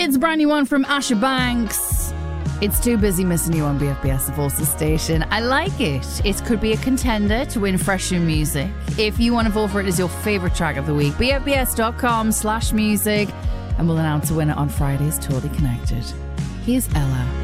It's a brand new one from Asha Banks. It's Too Busy Missing You on BFBS, the Voices station. I like it. It could be a contender to win fresh new music. If you want to vote for it as your favourite track of the week, bfbs.com/music, and we'll announce a winner on Friday's Totally Connected. Here's Ella.